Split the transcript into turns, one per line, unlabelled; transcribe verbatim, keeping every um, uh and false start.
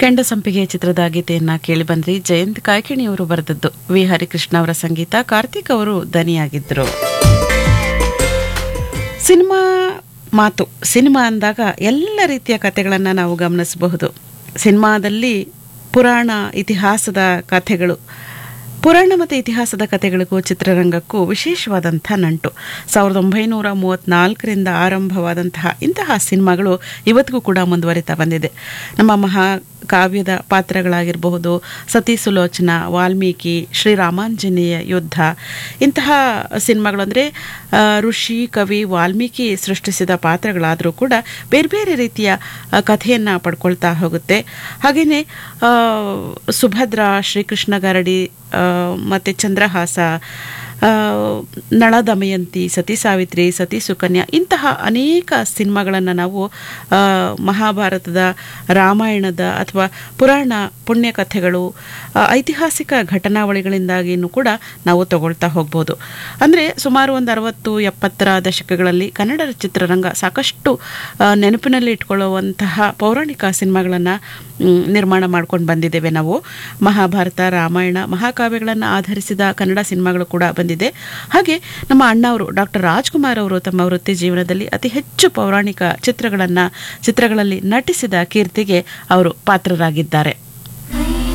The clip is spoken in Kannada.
ಕೆಂಡ ಸಂಪಿಗೆ ಚಿತ್ರದ ಗೀತೆಯನ್ನ ಕೇಳಿ ಬಂದ್ರಿ. ಜಯಂತ್ ಕಾಯ್ಕಿಣಿಯವರು ಬರೆದದ್ದು, ವಿ ಹರಿಕೃಷ್ಣ ಅವರ ಸಂಗೀತ, ಕಾರ್ತಿಕ್ ಅವರು ದನಿಯಾಗಿದ್ದರು. ಸಿನಿಮಾ ಮಾತು, ಸಿನಿಮಾ ಅಂದಾಗ ಎಲ್ಲ ರೀತಿಯ ಕಥೆಗಳನ್ನು ನಾವು ಗಮನಿಸಬಹುದು. ಸಿನಿಮಾದಲ್ಲಿ ಪುರಾಣ ಇತಿಹಾಸದ ಕಥೆಗಳು, ಪುರಾಣ ಮತ್ತು ಇತಿಹಾಸದ ಕಥೆಗಳಿಗೂ ಚಿತ್ರರಂಗಕ್ಕೂ ವಿಶೇಷವಾದಂಥ ನಂಟು. ಸಾವಿರದ ಒಂಬೈನೂರ ಮೂವತ್ತ್ನಾಲ್ಕರಿಂದ ಆರಂಭವಾದಂತಹ ಇಂತಹ ಸಿನಿಮಾಗಳು ಇವತ್ತಿಗೂ ಕೂಡ ಮುಂದುವರಿತಾ ಬಂದಿದೆ. ನಮ್ಮ ಮಹಾಕಾವ್ಯದ ಪಾತ್ರಗಳಾಗಿರಬಹುದು, ಸತಿ ಸುಲೋಚನಾ, ವಾಲ್ಮೀಕಿ, ಶ್ರೀರಾಮಾಂಜನೇಯ ಯುದ್ಧ, ಇಂತಹ ಸಿನಿಮಾಗಳು ಅಂದರೆ ಋಷಿ ಕವಿ ವಾಲ್ಮೀಕಿ ಸೃಷ್ಟಿಸಿದ ಪಾತ್ರಗಳಾದರೂ ಕೂಡ ಬೇರೆ ಬೇರೆ ರೀತಿಯ ಕಥೆಯನ್ನು ಪಡ್ಕೊಳ್ತಾ ಹೋಗುತ್ತೆ. ಹಾಗೆಯೇ ಸುಭದ್ರಾ, ಶ್ರೀಕೃಷ್ಣ ಗರಡಿ ಮತ್ತು ಚಂದ್ರಹಾಸ, ನಳ ದಮಯಂತಿ, ಸತಿ ಸಾವಿತ್ರಿ, ಸತಿ ಸುಕನ್ಯಾ, ಇಂತಹ ಅನೇಕ ಸಿನಿಮಾಗಳನ್ನು ನಾವು ಮಹಾಭಾರತದ, ರಾಮಾಯಣದ ಅಥವಾ ಪುರಾಣ ಪುಣ್ಯಕಥೆಗಳು, ಐತಿಹಾಸಿಕ ಘಟನಾವಳಿಗಳಿಂದಾಗಿಯೂ ಕೂಡ ನಾವು ತಗೊಳ್ತಾ ಹೋಗ್ಬೋದು. ಅಂದರೆ ಸುಮಾರು ಒಂದು ಅರವತ್ತು ಎಪ್ಪತ್ತರ ದಶಕಗಳಲ್ಲಿ ಕನ್ನಡ ಚಿತ್ರರಂಗ ಸಾಕಷ್ಟು ನೆನಪಿನಲ್ಲಿ ಇಟ್ಕೊಳ್ಳುವಂತಹ ಪೌರಾಣಿಕ ಸಿನಿಮಾಗಳನ್ನು ನಿರ್ಮಾಣ ಮಾಡ್ಕೊಂಡು ಬಂದಿದ್ದೇವೆ ನಾವು. ಮಹಾಭಾರತ, ರಾಮಾಯಣ, ಮಹಾಕಾವ್ಯಗಳನ್ನು ಆಧರಿಸಿದ ಕನ್ನಡ ಸಿನಿಮಾಗಳು ಕೂಡ ಬಂದಿದೆ. ಹಾಗೆ ನಮ್ಮ ಅಣ್ಣವರು ಡಾಕ್ಟರ್ ರಾಜ್ಕುಮಾರ್ ಅವರು ತಮ್ಮ ವೃತ್ತಿ ಜೀವನದಲ್ಲಿ ಅತಿ ಹೆಚ್ಚು ಪೌರಾಣಿಕ ಚಿತ್ರಗಳನ್ನು ಚಿತ್ರಗಳಲ್ಲಿ ನಟಿಸಿದ ಕೀರ್ತಿಗೆ ಅವರು ಪಾತ್ರರಾಗಿದ್ದಾರೆ.